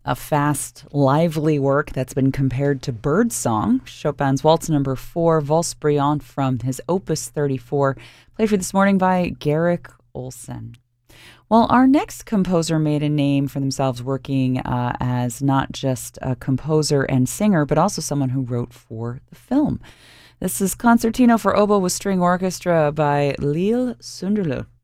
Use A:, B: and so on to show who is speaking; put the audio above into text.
A: a fast, lively work that's been compared to Birdsong, Chopin's Waltz Number 4, Valse Brillante from his Opus 34, played for this morning by Garrick Olson. Well, our next composer made a name for themselves working as not just a composer and singer, but also someone who wrote for the film. This is Concertino for Oboe with String Orchestra by Lyle Sunderloo.